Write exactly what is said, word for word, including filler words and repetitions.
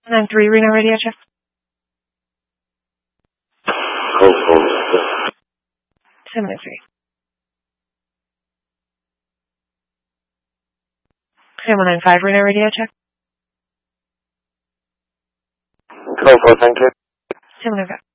nine three Reno radio check. Cold, cold. seven oh three. seven nine five Reno radio check. Cold, cold, thank you. seven oh five.